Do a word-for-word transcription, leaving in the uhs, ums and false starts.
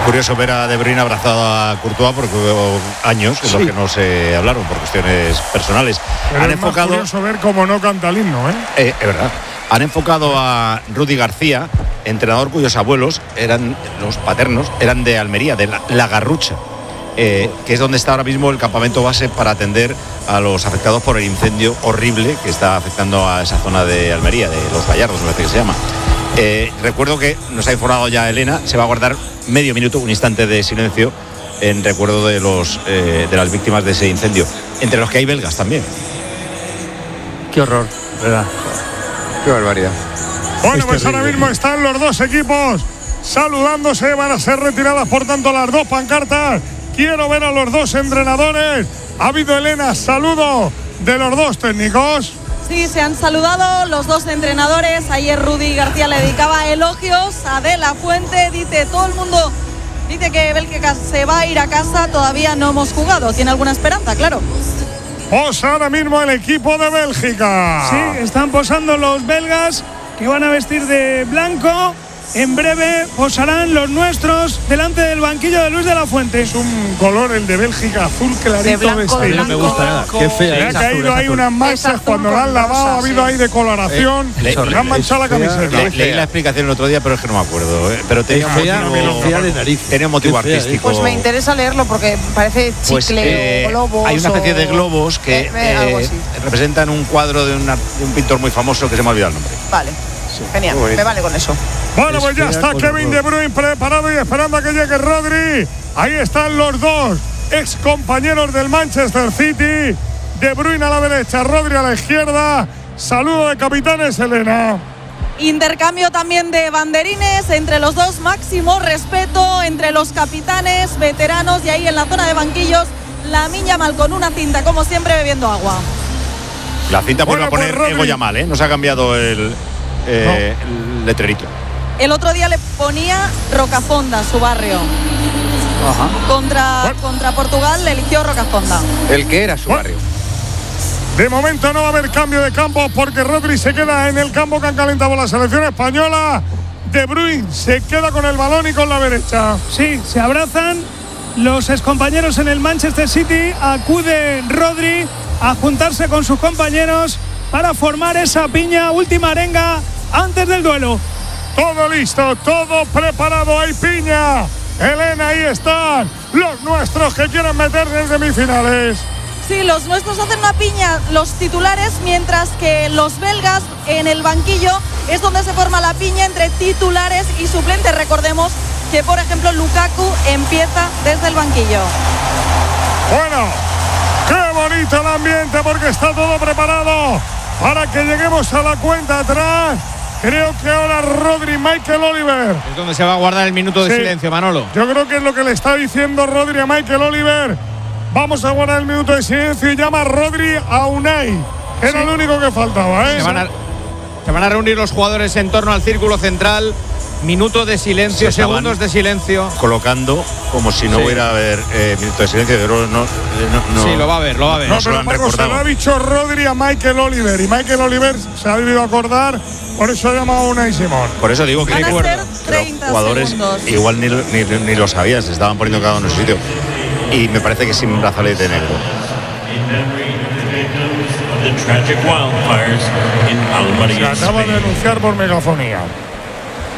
curioso ver a De Bruyne abrazado a Courtois porque hubo años en sí. los que no se hablaron por cuestiones personales. Pero Han es enfocado. Es curioso ver cómo no canta el himno, ¿eh? ¿eh? Es verdad. Han enfocado a Rudy García, entrenador cuyos abuelos eran los paternos, eran de Almería, de la, la Garrucha, eh, que es donde está ahora mismo el campamento base para atender a los afectados por el incendio horrible que está afectando a esa zona de Almería, de Los Gallardos, me parece que se llama. Eh, recuerdo que nos ha informado ya Elena, se va a guardar medio minuto, un instante de silencio en recuerdo de los eh, de las víctimas de ese incendio, entre los que hay belgas también. Qué horror, ¿verdad? Qué barbaridad. Bueno, pues ahora mismo están los dos equipos saludándose, van a ser retiradas por tanto las dos pancartas. Quiero ver a los dos entrenadores. Ha habido, Elena, saludo de los dos técnicos. Sí, se han saludado los dos entrenadores. Ayer Rudy García le dedicaba elogios a De La Fuente. Dice, todo el mundo dice que Bélgica se va a ir a casa. Todavía no hemos jugado. ¿Tiene alguna esperanza? Claro. Posa ahora mismo el equipo de Bélgica. Sí, están posando los belgas, que van a vestir de blanco. En breve posarán los nuestros delante del banquillo de Luis de la Fuente. Es un color, el de Bélgica, azul clarito. De blanco, de no me gusta nada. Qué fea. Le ha caído ahí unas manchas cuando la han lavado, ha habido ahí decoloración. Eh, le, le han manchado la camiseta. Le, leí la explicación el otro día, pero es que no me acuerdo. ¿eh? Pero tenía un motivo, fea de nariz. Tenía un motivo fea, artístico. Pues me interesa leerlo porque parece chicle pues, eh, o globos. Hay una especie o... de globos que eh, eh, eh, representan un cuadro de, una, de un pintor muy famoso que se me ha olvidado el nombre. Vale. Genial, me vale con eso. Bueno, pues ya está Kevin De Bruyne preparado y esperando a que llegue Rodri. Ahí están los dos ex compañeros del Manchester City. De Bruyne a la derecha, Rodri a la izquierda. Saludo de capitanes, Elena. Intercambio también de banderines entre los dos, máximo respeto entre los capitanes veteranos. Y ahí en la zona de banquillos, Lamine Yamal con una cinta, como siempre, bebiendo agua. La cinta vuelve bueno, a poner pues Ego Yamal, ¿eh? No se ha cambiado el, eh, no. el letrerito. El otro día le ponía Rocafonda, su barrio. Ajá. Contra, bueno. contra Portugal le eligió Rocafonda. El que era su bueno. barrio. De momento no va a haber cambio de campo porque Rodri se queda en el campo que han calentado la selección española. De Bruyne se queda con el balón y con la derecha. Sí, se abrazan los excompañeros en el Manchester City. Acude Rodri a juntarse con sus compañeros para formar esa piña, última arenga antes del duelo. Todo listo, todo preparado, hay piña. Elena, ahí están los nuestros que quieren meterse en semifinales. Sí, los nuestros hacen una piña, los titulares, mientras que los belgas en el banquillo es donde se forma la piña entre titulares y suplentes. Recordemos que, por ejemplo, Lukaku empieza desde el banquillo. Bueno, qué bonito el ambiente porque está todo preparado para que lleguemos a la cuenta atrás. Creo que ahora Rodri, Michael Oliver. Es donde se va a guardar el minuto de sí. silencio, Manolo. Yo creo que es lo que le está diciendo Rodri a Michael Oliver. Vamos a guardar el minuto de silencio y llama a Rodri a Unai. Era sí. lo único que faltaba, ¿eh? Se van, a, se van a reunir los jugadores en torno al círculo central. Minuto de silencio, segundos de silencio. Colocando como si no sí. hubiera haber eh, minuto de silencio. Pero no, no, no, sí, lo va a ver, lo va a ver. No, no pero Marcos, se lo ha dicho Rodri a Michael Oliver. Y Michael Oliver se ha debido acordar. Por eso ha llamado a Unai Simón. Por eso digo que van hay jugadores segundos. Igual ni, ni, ni lo sabían, se estaban poniendo cada uno en su sitio. Y me parece que sin brazalete negro. Se acaba de anunciar por megafonía.